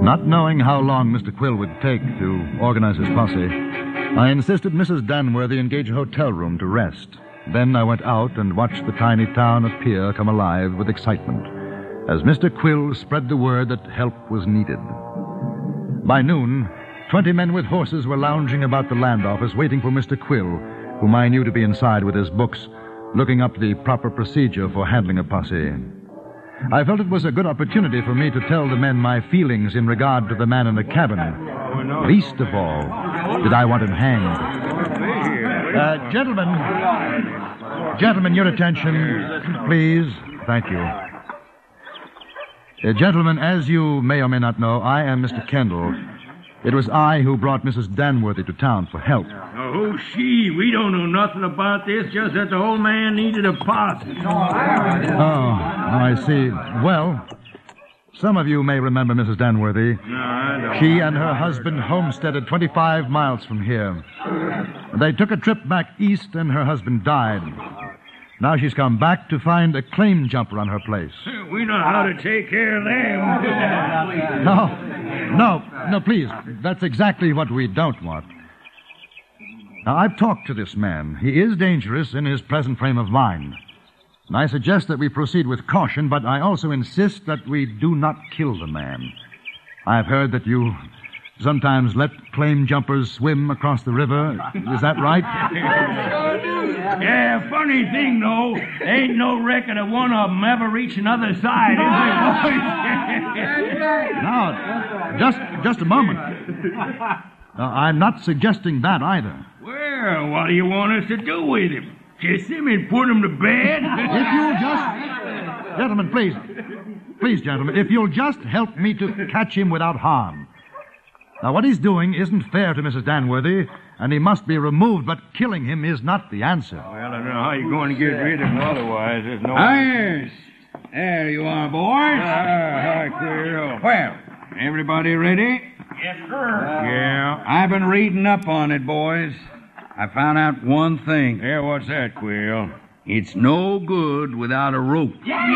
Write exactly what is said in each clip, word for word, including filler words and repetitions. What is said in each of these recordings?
Not knowing how long Mister Quill would take to organize his posse, I insisted Missus Danworthy engage a hotel room to rest. Then I went out and watched the tiny town of Pierre come alive with excitement as Mister Quill spread the word that help was needed. By noon, twenty men with horses were lounging about the land office waiting for Mister Quill, whom I knew to be inside with his books, looking up the proper procedure for handling a posse. I felt it was a good opportunity for me to tell the men my feelings in regard to the man in the cabin. Least of all, did I want him hanged. Uh, gentlemen, gentlemen, your attention, please. Thank you. Uh, gentlemen, as you may or may not know, I am Mister Kendall. It was I who brought Missus Danworthy to town for help. Oh, she, we don't know nothing about this, just that the old man needed a posse. Oh, I see. Well, some of you may remember Missus Danworthy. No, I don't. She and her husband homesteaded twenty-five miles from here. They took a trip back east and her husband died. Now she's come back to find a claim jumper on her place. We know how to take care of them. No, no, no, please. That's exactly what we don't want. Now, I've talked to this man. He is dangerous in his present frame of mind. And I suggest that we proceed with caution, but I also insist that we do not kill the man. I've heard that you sometimes let claim jumpers swim across the river. Is that right? Yeah, funny thing, though. Ain't no record of one of them ever reaching the other side, is there? Now, just, just a moment. Uh, I'm not suggesting that either. Well, what do you want us to do with him? Kiss him and put him to bed? If you'll just... Gentlemen, please. Please, gentlemen, if you'll just help me to catch him without harm. Now, what he's doing isn't fair to Missus Danworthy, and he must be removed, but killing him is not the answer. Well, I don't know how you're going to get rid of him otherwise. There's no... Ah, yes. There you are, boys. Ah, hi, Quill. Well, everybody ready? Yes, sir. Yeah. I've been reading up on it, boys. I found out one thing. Yeah, what's that, Quill? It's no good without a rope.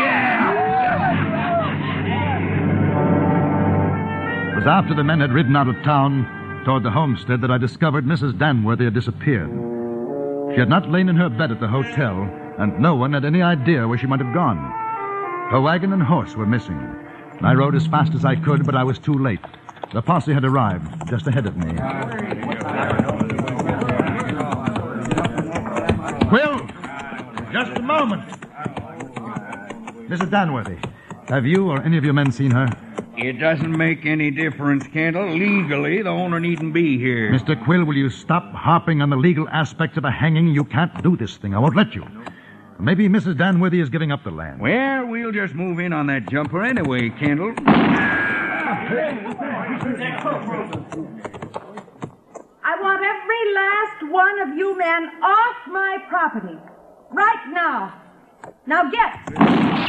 It was after the men had ridden out of town toward the homestead that I discovered Missus Danworthy had disappeared. She had not lain in her bed at the hotel, and no one had any idea where she might have gone. Her wagon and horse were missing. I rode as fast as I could, but I was too late. The posse had arrived just ahead of me. Quill! Just a moment. Missus Danworthy, have you or any of your men seen her? It doesn't make any difference, Kendall. Legally, the owner needn't be here. Mister Quill, will you stop harping on the legal aspects of a hanging? You can't do this thing. I won't let you. Maybe Missus Danworthy is giving up the land. Well, we'll just move in on that jumper anyway, Kendall. I want every last one of you men off my property. Right now. Now get.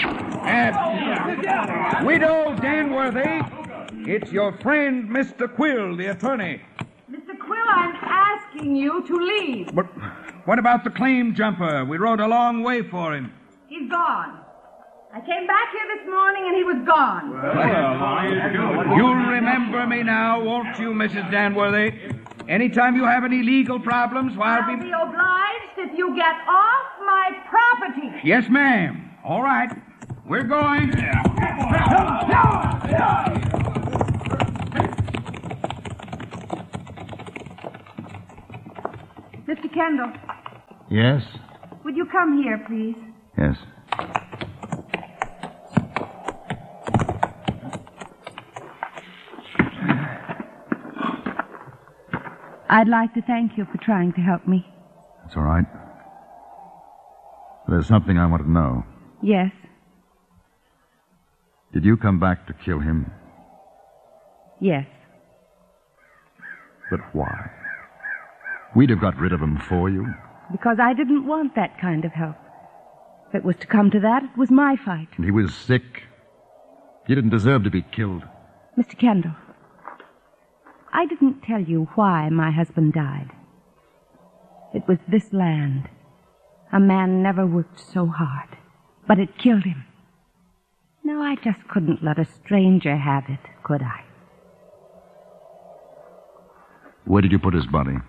Uh, Widow Danworthy, it's your friend, Mister Quill, the attorney. Mister Quill, I'm asking you to leave. But what about the claim jumper? We rode a long way for him. He's gone. I came back here this morning and he was gone. Well, You'll remember me now, won't you, Missus Danworthy? Anytime you have any legal problems, why, I'll be obliged if you get off my property. Yes, ma'am. All right. We're going. Mister Kendall, Yes? would you come here, please? Yes. I'd like to thank you for trying to help me. That's all right. There's something I want to know. Yes. Did you come back to kill him? Yes. But why? We'd have got rid of him for you. Because I didn't want that kind of help. If it was to come to that, it was my fight. And he was sick. He didn't deserve to be killed. Mister Kendall, I didn't tell you why my husband died. It was this land. A man never worked so hard, but it killed him. No, I just couldn't let a stranger have it, could I? Where did you put his body?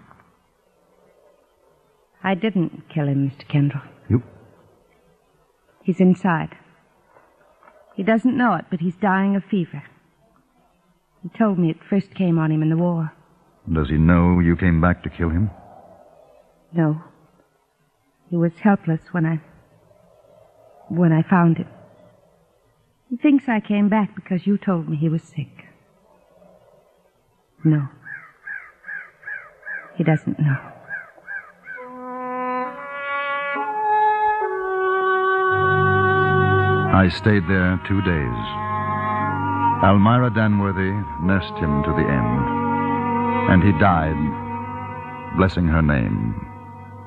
I didn't kill him, Mister Kendall. You? He's inside. He doesn't know it, but he's dying of fever. He told me it first came on him in the war. Does he know you came back to kill him? No. He was helpless when I... when I found him. He thinks I came back because you told me he was sick. No. He doesn't know. I stayed there two days. Almira Danworthy nursed him to the end. And he died, blessing her name.